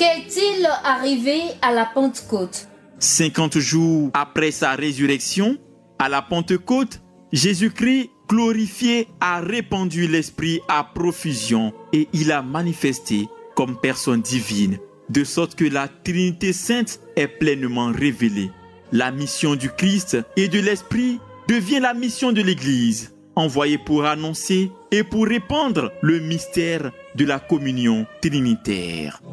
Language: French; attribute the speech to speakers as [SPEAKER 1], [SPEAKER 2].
[SPEAKER 1] Qu'est-il arrivé à la Pentecôte?
[SPEAKER 2] 50 jours après sa résurrection, à la Pentecôte, Jésus-Christ glorifié a répandu l'Esprit à profusion et il a manifesté comme personne divine, de sorte que la Trinité Sainte est pleinement révélée. La mission du Christ et de l'Esprit devient la mission de l'Église, envoyée pour annoncer et pour répandre le mystère de la communion trinitaire.